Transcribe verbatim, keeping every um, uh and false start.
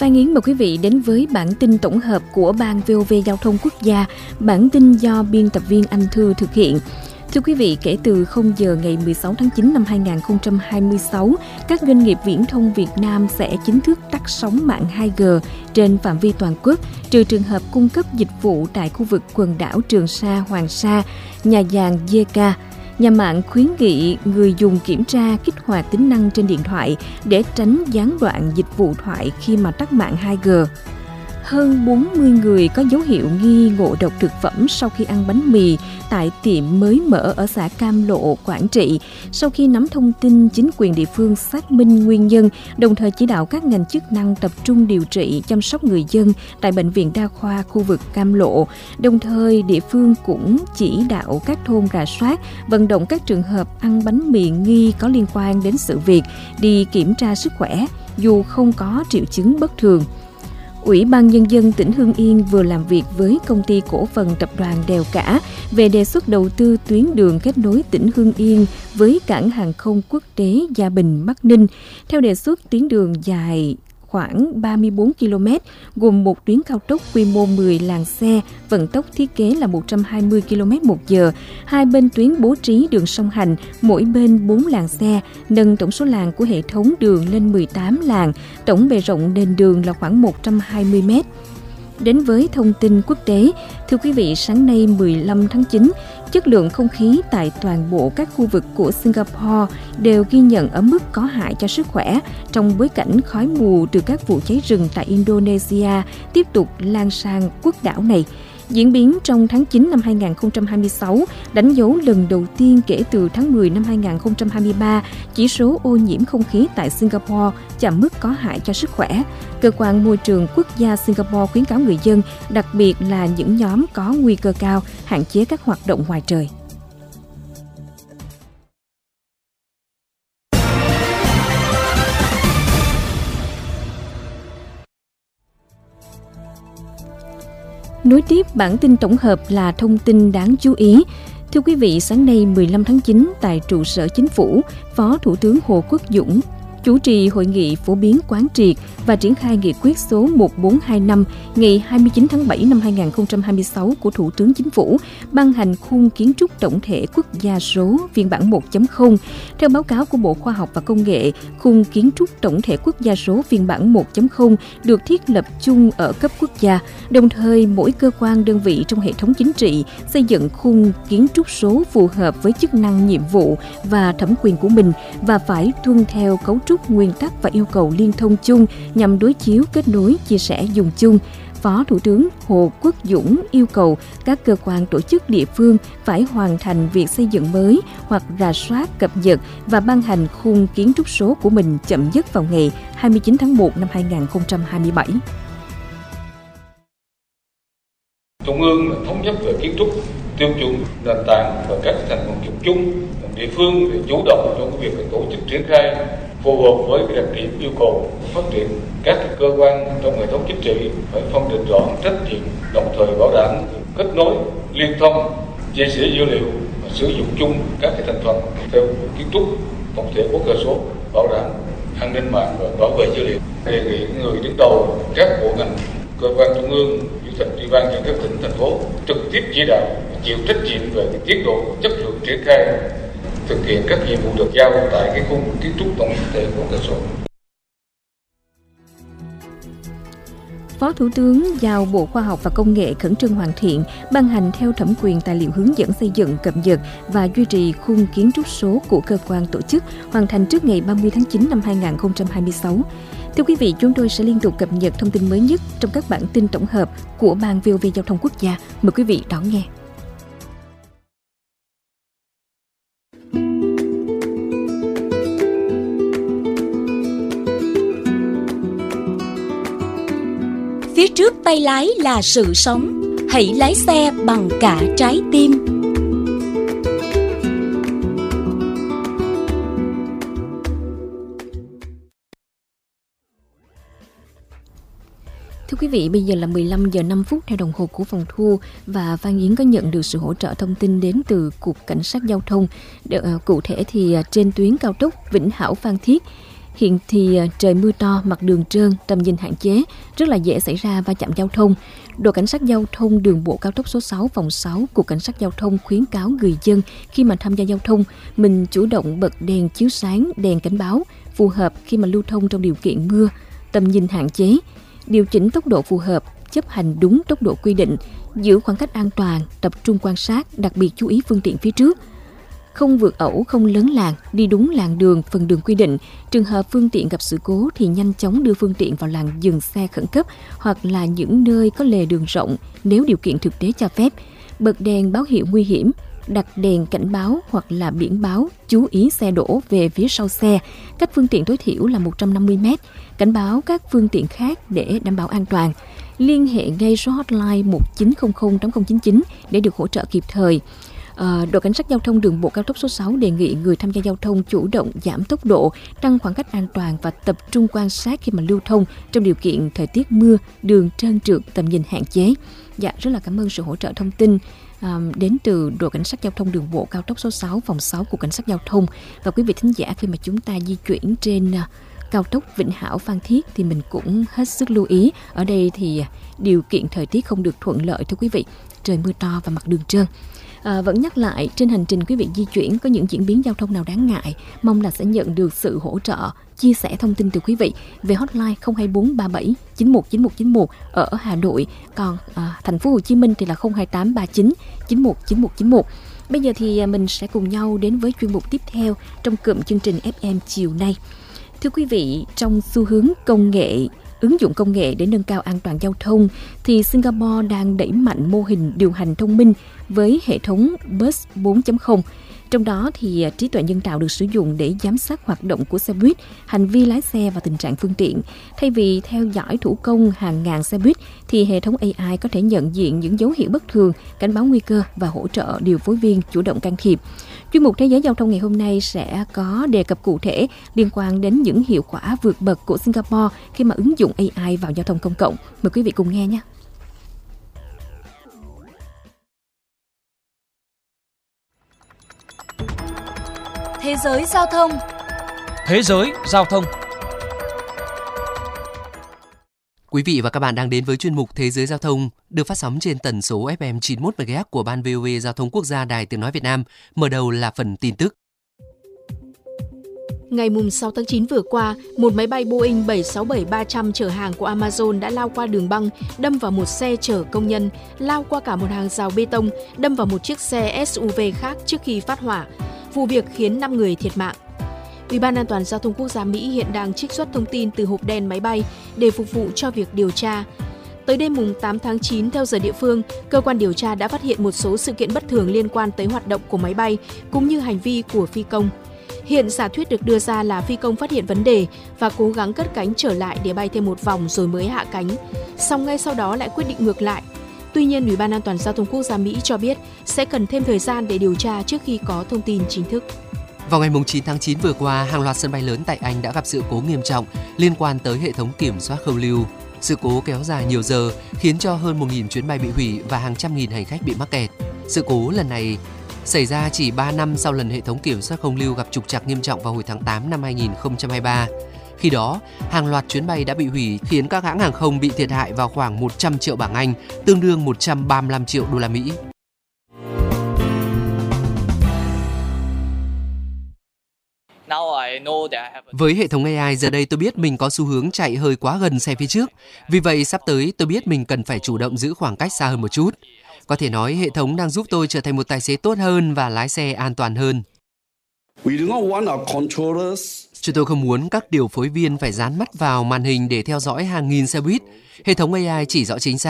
Phan Yến mời quý vị đến với bản tin tổng hợp của Ban vê o vê Giao thông Quốc gia. Bản tin do biên tập viên Anh Thư thực hiện. Thưa quý vị, kể từ không giờ ngày mười sáu tháng chín năm hai nghìn không trăm hai mươi sáu, các doanh nghiệp viễn thông Việt Nam sẽ chính thức tắt sóng mạng hai G trên phạm vi toàn quốc, trừ trường hợp cung cấp dịch vụ tại khu vực quần đảo Trường Sa, Hoàng Sa, nhà giàn giê ca. Nhà mạng khuyến nghị người dùng kiểm tra kích hoạt tính năng trên điện thoại để tránh gián đoạn dịch vụ thoại khi mà tắt mạng hai G. Hơn bốn mươi người có dấu hiệu nghi ngộ độc thực phẩm sau khi ăn bánh mì tại tiệm mới mở ở xã Cam Lộ, Quảng Trị. Sau khi nắm thông tin, chính quyền địa phương xác minh nguyên nhân, đồng thời chỉ đạo các ngành chức năng tập trung điều trị, chăm sóc người dân tại Bệnh viện Đa khoa khu vực Cam Lộ. Đồng thời, địa phương cũng chỉ đạo các thôn rà soát, vận động các trường hợp ăn bánh mì nghi có liên quan đến sự việc đi kiểm tra sức khỏe, dù không có triệu chứng bất thường. Ủy ban Nhân dân tỉnh Hưng Yên vừa làm việc với công ty cổ phần tập đoàn Đèo Cả về đề xuất đầu tư tuyến đường kết nối tỉnh Hưng Yên với cảng hàng không quốc tế Gia Bình, Bắc Ninh. Theo đề xuất, tuyến đường dài khoảng ba mươi bốn ki lô mét, gồm một tuyến cao tốc quy mô mười làn xe, vận tốc thiết kế là một trăm hai mươi ki lô mét một giờ. Hai bên tuyến bố trí đường song hành, mỗi bên bốn làn xe, nâng tổng số làn của hệ thống đường lên mười tám làn, tổng bề rộng nền đường là khoảng một trăm hai mươi mét. Đến với thông tin quốc tế, thưa quý vị, sáng nay mười lăm tháng chín, chất lượng không khí tại toàn bộ các khu vực của Singapore đều ghi nhận ở mức có hại cho sức khỏe trong bối cảnh khói mù từ các vụ cháy rừng tại Indonesia tiếp tục lan sang quốc đảo này. Diễn biến trong tháng chín năm hai nghìn không trăm hai mươi sáu đánh dấu lần đầu tiên kể từ tháng mười năm hai nghìn không trăm hai mươi ba, chỉ số ô nhiễm không khí tại Singapore chạm mức có hại cho sức khỏe. Cơ quan môi trường quốc gia Singapore khuyến cáo người dân, đặc biệt là những nhóm có nguy cơ cao, hạn chế các hoạt động ngoài trời. Nối tiếp bản tin tổng hợp là thông tin đáng chú ý. Thưa quý vị, sáng nay mười lăm tháng chín tại trụ sở Chính phủ, Phó Thủ tướng Hồ Quốc Dũng chủ trì hội nghị phổ biến quán triệt và triển khai nghị quyết số một bốn hai năm ngày hai mươi chín tháng bảy năm hai nghìn không trăm hai mươi sáu của Thủ tướng Chính phủ ban hành khung kiến trúc tổng thể quốc gia số phiên bản một chấm không. Theo báo cáo của Bộ Khoa học và Công nghệ, khung kiến trúc tổng thể quốc gia số phiên bản một chấm không được thiết lập chung ở cấp quốc gia. Đồng thời, mỗi cơ quan đơn vị trong hệ thống chính trị xây dựng khung kiến trúc số phù hợp với chức năng, nhiệm vụ và thẩm quyền của mình và phải tuân theo cấu trúc, nguyên tắc và yêu cầu liên thông chung nhằm đối chiếu, kết nối, chia sẻ, dùng chung. Phó Thủ tướng Hồ Quốc Dũng yêu cầu các cơ quan, tổ chức địa phương phải hoàn thành việc xây dựng mới hoặc rà soát, cập nhật và ban hành khung kiến trúc số của mình chậm nhất vào ngày hai mươi chín tháng một năm hai nghìn không trăm hai mươi bảy. Trung ương là thống nhất về kiến trúc, tiêu chuẩn, nền tảng và các thành phần chung chung. Địa phương thì chủ động trong cái việc tổ chức triển khai phù hợp với cái đặc điểm yêu cầu phát triển. Các cơ quan trong hệ thống chính trị phải phân định rõ trách nhiệm, đồng thời bảo đảm kết nối, liên thông, chia sẻ dữ liệu và sử dụng chung các cái thành phần theo kiến trúc tổng thể quốc gia số, bảo đảm an ninh mạng và bảo vệ dữ liệu. Đề nghị người đứng đầu các bộ ngành, cơ quan trung ương, chủ tịch ủy ban nhân dân các tỉnh, thành phố trực tiếp chỉ đạo, chịu trách nhiệm về cái tiến độ, chất lượng triển khai thực hiện các nhiệm vụ được giao tại cái khung kiến trúc tổng thể quốc gia số. Phó Thủ tướng giao Bộ Khoa học và Công nghệ khẩn trương hoàn thiện, ban hành theo thẩm quyền tài liệu hướng dẫn xây dựng, cập nhật và duy trì khung kiến trúc số của cơ quan, tổ chức, hoàn thành trước ngày ba mươi tháng chín năm hai nghìn không trăm hai mươi sáu. Thưa quý vị, chúng tôi sẽ liên tục cập nhật thông tin mới nhất trong các bản tin tổng hợp của Ban vê o vê Giao thông Quốc gia. Mời quý vị đón nghe. Phía trước tay lái là sự sống, hãy lái xe bằng cả trái tim. Thưa quý vị, bây giờ là mười lăm giờ năm phút theo đồng hồ của phòng thu và Phan Yến có nhận được sự hỗ trợ thông tin đến từ Cục Cảnh sát Giao thông. Để, uh, cụ thể thì uh, trên tuyến cao tốc Vĩnh Hảo Phan Thiết, Hiện thì trời mưa to, mặt đường trơn, tầm nhìn hạn chế, rất là dễ xảy ra va chạm giao thông. Đội Cảnh sát Giao thông Đường bộ Cao tốc số sáu, phòng sáu, Cục Cảnh sát Giao thông khuyến cáo người dân khi mà tham gia giao thông, mình chủ động bật đèn chiếu sáng, đèn cảnh báo phù hợp khi mà lưu thông trong điều kiện mưa, tầm nhìn hạn chế, điều chỉnh tốc độ phù hợp, chấp hành đúng tốc độ quy định, giữ khoảng cách an toàn, tập trung quan sát, đặc biệt chú ý phương tiện phía trước. Không vượt ẩu, không lấn làn, đi đúng làn đường, phần đường quy định. Trường hợp phương tiện gặp sự cố thì nhanh chóng đưa phương tiện vào làn dừng xe khẩn cấp hoặc là những nơi có lề đường rộng nếu điều kiện thực tế cho phép. Bật đèn báo hiệu nguy hiểm, đặt đèn cảnh báo hoặc là biển báo chú ý xe đổ về phía sau xe, cách phương tiện tối thiểu là một trăm năm mươi mét, cảnh báo các phương tiện khác để đảm bảo an toàn. Liên hệ ngay số hotline một chín không không tám không chín chín để được hỗ trợ kịp thời. À, Đội Cảnh sát Giao thông Đường bộ Cao tốc số sáu đề nghị người tham gia giao thông chủ động giảm tốc độ, tăng khoảng cách an toàn và tập trung quan sát khi mà lưu thông trong điều kiện thời tiết mưa, đường trơn trượt, tầm nhìn hạn chế. Dạ, rất là cảm ơn sự hỗ trợ thông tin à, đến từ Đội Cảnh sát Giao thông Đường bộ Cao tốc số sáu, phòng sáu của Cảnh sát Giao thông. Và quý vị thính giả, khi mà chúng ta di chuyển trên à, cao tốc Vĩnh Hảo Phan Thiết thì mình cũng hết sức lưu ý. Ở đây thì điều kiện thời tiết không được thuận lợi thưa quý vị, trời mưa to và mặt đường trơn. À, vẫn nhắc lại, trên hành trình quý vị di chuyển có những diễn biến giao thông nào đáng ngại, mong là sẽ nhận được sự hỗ trợ, chia sẻ thông tin từ quý vị về hotline không hai bốn ba bảy chín một chín một chín một ở Hà Nội, còn à, thành phố Hồ Chí Minh thì là không hai tám ba chín chín một chín một chín một. Bây giờ thì mình sẽ cùng nhau đến với chuyên mục tiếp theo trong cụm chương trình ép em chiều nay. Thưa quý vị, trong xu hướng công nghệ, ứng dụng công nghệ để nâng cao an toàn giao thông, thì Singapore đang đẩy mạnh mô hình điều hành thông minh với hệ thống Bus bốn chấm không. Trong đó thì trí tuệ nhân tạo được sử dụng để giám sát hoạt động của xe buýt, hành vi lái xe và tình trạng phương tiện. Thay vì theo dõi thủ công hàng ngàn xe buýt, thì hệ thống a i có thể nhận diện những dấu hiệu bất thường, cảnh báo nguy cơ và hỗ trợ điều phối viên chủ động can thiệp. Chuyên mục Thế giới Giao thông ngày hôm nay sẽ có đề cập cụ thể liên quan đến những hiệu quả vượt bậc của Singapore khi mà ứng dụng a i vào giao thông công cộng. Mời quý vị cùng nghe nhé. Thế giới giao thông. Thế giới giao thông. Quý vị và các bạn đang đến với chuyên mục Thế giới giao thông được phát sóng trên tần số ép em chín mươi mốt mê ga héc của Ban vê o vê Giao thông Quốc gia Đài Tiếng nói Việt Nam. Mở đầu là phần tin tức. Ngày sáu tháng chín vừa qua, một máy bay Boeing bảy sáu bảy ba trăm chở hàng của Amazon đã lao qua đường băng, đâm vào một xe chở công nhân, lao qua cả một hàng rào bê tông, đâm vào một chiếc xe ét u vê khác trước khi phát hỏa. Vụ việc khiến năm người thiệt mạng. Ủy ban An toàn Giao thông Quốc gia Mỹ hiện đang trích xuất thông tin từ hộp đen máy bay để phục vụ cho việc điều tra. Tới đêm tám tháng chín theo giờ địa phương, cơ quan điều tra đã phát hiện một số sự kiện bất thường liên quan tới hoạt động của máy bay cũng như hành vi của phi công. Hiện giả thuyết được đưa ra là phi công phát hiện vấn đề và cố gắng cất cánh trở lại để bay thêm một vòng rồi mới hạ cánh, song ngay sau đó lại quyết định ngược lại. Tuy nhiên, Ủy ban An toàn Giao thông Quốc gia Mỹ cho biết sẽ cần thêm thời gian để điều tra trước khi có thông tin chính thức. Vào ngày chín tháng chín vừa qua, hàng loạt sân bay lớn tại Anh đã gặp sự cố nghiêm trọng liên quan tới hệ thống kiểm soát không lưu. Sự cố kéo dài nhiều giờ khiến cho hơn một nghìn chuyến bay bị hủy và hàng trăm nghìn hành khách bị mắc kẹt. Sự cố lần này xảy ra chỉ ba năm sau lần hệ thống kiểm soát không lưu gặp trục trặc nghiêm trọng vào hồi tháng tám năm hai nghìn không trăm hai mươi ba. Khi đó, hàng loạt chuyến bay đã bị hủy khiến các hãng hàng không bị thiệt hại vào khoảng một trăm triệu bảng Anh, tương đương một trăm ba mươi lăm triệu đô la Mỹ. Với hệ thống a i giờ đây tôi biết mình có xu hướng chạy hơi quá gần xe phía trước. Vì vậy sắp tới tôi biết mình cần phải chủ động giữ khoảng cách xa hơn một chút. Có thể nói hệ thống đang giúp tôi trở thành một tài xế tốt hơn và lái xe an toàn hơn. Chúng tôi không muốn các điều phối viên phải dán mắt vào màn hình để theo dõi hàng nghìn xe buýt. Hệ thống a i chỉ rõ chính xác